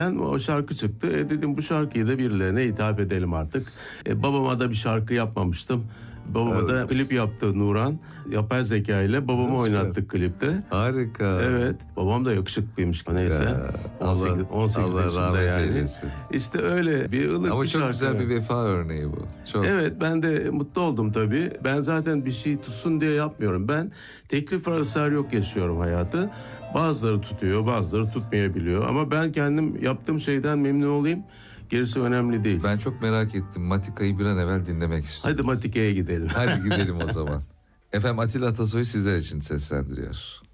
O şarkı çıktı. Dedim bu şarkıyı da birilerine hitap edelim artık. Babama da bir şarkı yapmamıştım. Babama da klip yaptı Nuran. Yapay zeka ile babamı oynattık klipte. Harika. Evet. Babam da yakışıklıymış. Neyse. Ya, 18 Allah yaşında rahmet yani. eylesin. İşte öyle bir ılık Ama bir çok şarkı. güzel bir vefa örneği bu. Çok. Evet, ben de mutlu oldum tabii. Ben zaten bir şey tutsun diye yapmıyorum. Ben teklif var ısrar yok yaşıyorum hayatı. Bazıları tutuyor, bazıları tutmayabiliyor. Ama ben kendim yaptığım şeyden memnun olayım. Gerisi önemli değil. Ben çok merak ettim. Matika'yı bir an evvel dinlemek istiyorum. Hadi Matike'ye gidelim. Hadi gidelim o zaman. Efendim Atilla Atasoy sizler için seslendiriyor.